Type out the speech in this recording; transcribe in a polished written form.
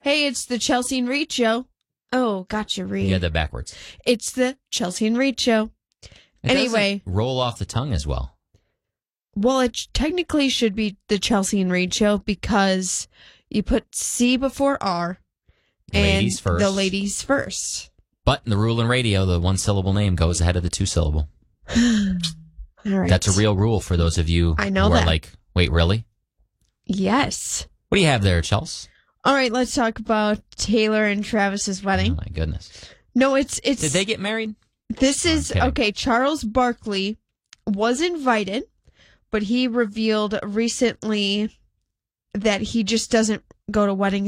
Hey, it's the Chelsea and Reed show. Oh, gotcha, Reed. You had that backwards. It's the Chelsea and Reed show. It Anyway. doesn't roll off the tongue as well. Well, it technically should be the Chelsea and Reed show because you put C before R and Ladies first. the ladies first. But in the rule in radio, the one-syllable name goes ahead of the two-syllable. All right. That's a real rule for those of you I know who that. are like, wait, really? Yes. What do you have there, Chels? All right, let's talk about Taylor and Travis's wedding. Oh, my goodness. No, it's. Did they get married? This is Okay. okay. Charles Barkley was invited, but he revealed recently that he just doesn't go to weddings